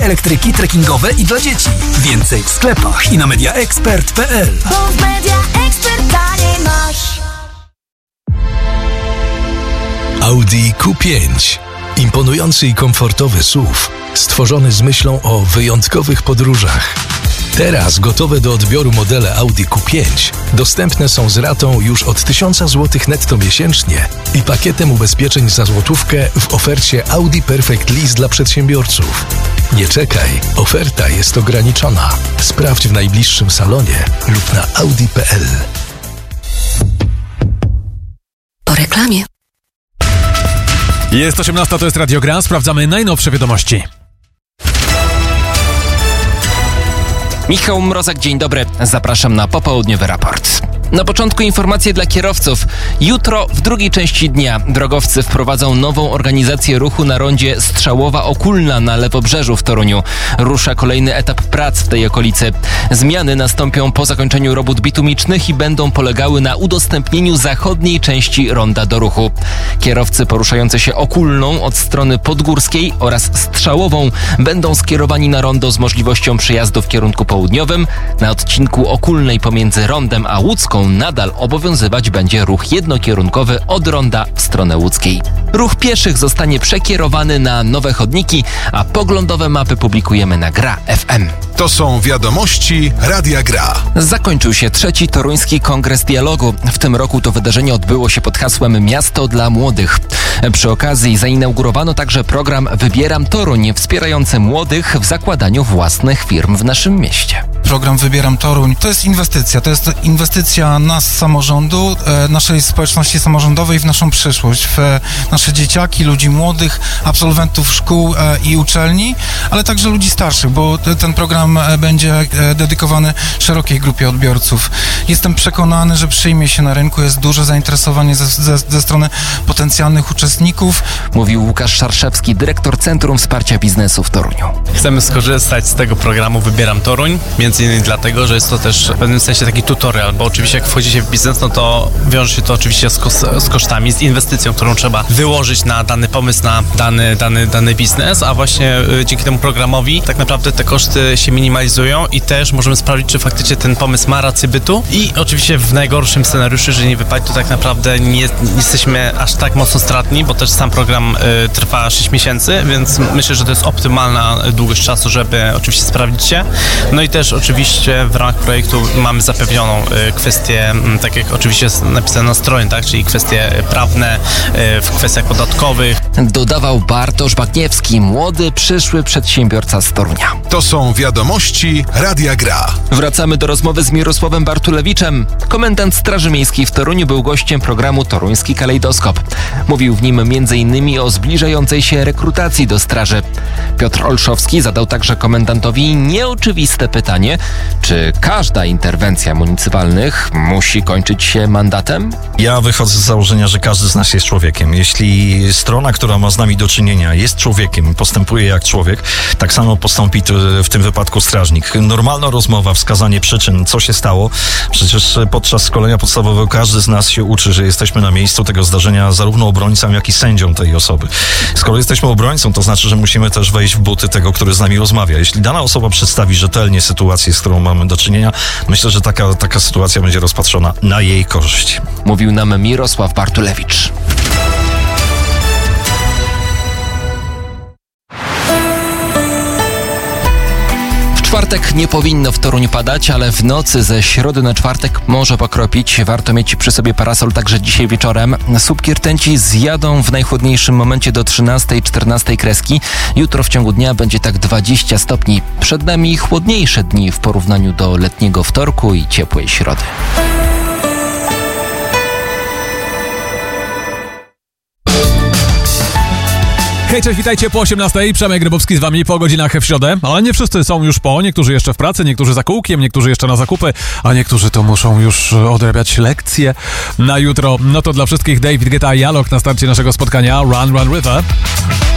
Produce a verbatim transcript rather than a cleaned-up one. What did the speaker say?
elektryki trekkingowe i dla dzieci. Więcej w sklepach i na media expert kropka p l. Bo w Media Expert taniej masz. Audi Q pięć. Imponujący i komfortowy S U V, stworzony z myślą o wyjątkowych podróżach. Teraz gotowe do odbioru modele Audi Q pięć dostępne są z ratą już od tysiąc złotych netto miesięcznie i pakietem ubezpieczeń za złotówkę w ofercie Audi Perfect Lease dla przedsiębiorców. Nie czekaj, oferta jest ograniczona. Sprawdź w najbliższym salonie lub na audi kropka p l. Po reklamie. Jest osiemnasta, to jest Radio Gra. Sprawdzamy najnowsze wiadomości. Michał Mrozek, dzień dobry. Zapraszam na popołudniowy raport. Na początku informacje dla kierowców. Jutro w drugiej części dnia drogowcy wprowadzą nową organizację ruchu na rondzie Strzałowa-Okulna na Lewobrzeżu w Toruniu. Rusza kolejny etap prac w tej okolicy. Zmiany nastąpią po zakończeniu robót bitumicznych i będą polegały na udostępnieniu zachodniej części ronda do ruchu. Kierowcy poruszający się Okulną od strony Podgórskiej oraz Strzałową będą skierowani na rondo z możliwością przejazdu w kierunku południowym. Na odcinku Okulnej pomiędzy rondem a Łódzką nadal obowiązywać będzie ruch jednokierunkowy od ronda w stronę łódzkiej. Ruch pieszych zostanie przekierowany na nowe chodniki, a poglądowe mapy publikujemy na Gra F M. To są wiadomości Radia Gra. Zakończył się trzeci Toruński Kongres Dialogu. W tym roku to wydarzenie odbyło się pod hasłem Miasto dla Młodych. Przy okazji zainaugurowano także program Wybieram Toruń, wspierający młodych w zakładaniu własnych firm w naszym mieście. Program Wybieram Toruń to jest inwestycja. To jest inwestycja nas, samorządu, naszej społeczności samorządowej w naszą przyszłość, w nasze dzieciaki, ludzi młodych, absolwentów szkół i uczelni, ale także ludzi starszych, bo ten program będzie dedykowany szerokiej grupie odbiorców. Jestem przekonany, że przyjmie się na rynku, jest duże zainteresowanie ze, ze, ze strony potencjalnych uczestników. Mówił Łukasz Szarszewski, dyrektor Centrum Wsparcia Biznesu w Toruniu. Chcemy skorzystać z tego programu Wybieram Toruń, między innymi dlatego, że jest to też w pewnym sensie taki tutorial, bo oczywiście jak wchodzicie w biznes, no to wiąże się to oczywiście z, kos- z kosztami, z inwestycją, którą trzeba wyłożyć na dany pomysł, na dany, dany, dany biznes, a właśnie y, dzięki temu programowi tak naprawdę te koszty się minimalizują i też możemy sprawdzić, czy faktycznie ten pomysł ma rację bytu i oczywiście w najgorszym scenariuszu, jeżeli nie wypadnie, to tak naprawdę nie, nie jesteśmy aż tak mocno stratni, bo też sam program y, trwa sześć miesięcy, więc myślę, że to jest optymalna długość czasu, żeby oczywiście sprawdzić się. No i też oczywiście w ramach projektu mamy zapewnioną y, kwestię, y, tak jak oczywiście jest napisane na stronie, tak, czyli kwestie prawne y, w kwestiach podatkowych. Dodawał Bartosz Bagniewski, młody, przyszły przedsiębiorca z Torunia. To są wiadomości Radia Gra. Wracamy do rozmowy z Mirosławem Bartulewiczem. Komendant Straży Miejskiej w Toruniu był gościem programu Toruński Kalejdoskop. Mówił w nim między innymi o zbliżającej się rekrutacji do straży. Piotr Olszowski zadał także komendantowi nieoczywiste pytanie, czy każda interwencja municypalnych musi kończyć się mandatem? Ja wychodzę z założenia, że każdy z nas jest człowiekiem. Jeśli strona, która ma z nami do czynienia, jest człowiekiem, postępuje jak człowiek, tak samo postąpi w tym wypadku strażnik. Normalna rozmowa, wskazanie przyczyn, co się stało. Przecież podczas szkolenia podstawowego każdy z nas się uczy, że jesteśmy na miejscu tego zdarzenia zarówno obrońcą, jak i sędzią tej osoby. Skoro jesteśmy obrońcą, to znaczy, że musimy też wejść w buty tego, który z nami rozmawia. Jeśli dana osoba przedstawi rzetelnie sytuację, z którą mamy do czynienia, myślę, że taka, taka sytuacja będzie rozpatrzona na jej korzyść. Mówił nam Mirosław Bartulewicz. W czwartek nie powinno w Toruniu padać, ale w nocy ze środy na czwartek może pokropić. Warto mieć przy sobie parasol także dzisiaj wieczorem. Słupki rtęci zjadą w najchłodniejszym momencie do trzynastej czternastej kreski. Jutro w ciągu dnia będzie tak dwadzieścia stopni. Przed nami chłodniejsze dni w porównaniu do letniego wtorku i ciepłej środy. Hej, cześć, witajcie po osiemnastej. Przemek Grybowski z wami po godzinach w środę. Ale nie wszyscy są już po, niektórzy jeszcze w pracy, niektórzy za kółkiem, niektórzy jeszcze na zakupy, a niektórzy to muszą już odrabiać lekcje na jutro. No to dla wszystkich David Guetta i Alok na starcie naszego spotkania Run Run River.